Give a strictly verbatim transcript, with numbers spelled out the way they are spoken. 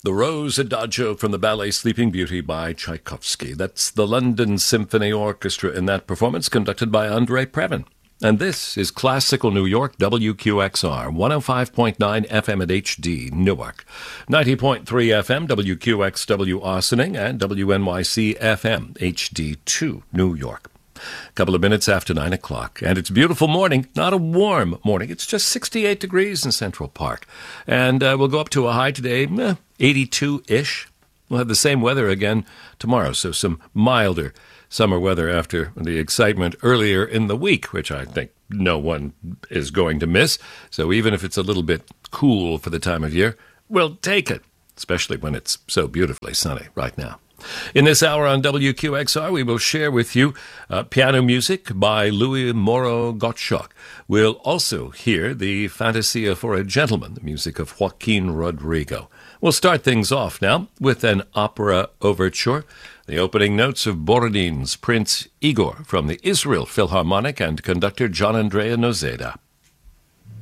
The Rose Adagio from the ballet Sleeping Beauty by Tchaikovsky. That's the London Symphony Orchestra in that performance, conducted by Andre Previn. And this is Classical New York, W Q X R, one oh five point nine F M at H D, Newark, ninety point three F M, W Q X W Austining, and W N Y C F M, H D two, New York. A couple of minutes after nine o'clock, and it's a beautiful morning, not a warm morning. It's just sixty-eight degrees in Central Park, and uh, we'll go up to a high today, eh, eighty-two-ish. We'll have the same weather again tomorrow, so some milder summer weather after the excitement earlier in the week, which I think no one is going to miss. So even if it's a little bit cool for the time of year, we'll take it, especially when it's so beautifully sunny right now. In this hour on W Q X R, we will share with you uh, piano music by Louis Moreau Gottschalk. We'll also hear the Fantasia for a Gentleman, the music of Joaquin Rodrigo. We'll start things off now with an opera overture, the opening notes of Borodin's Prince Igor from the Israel Philharmonic, and conductor John Andrea Nozeda.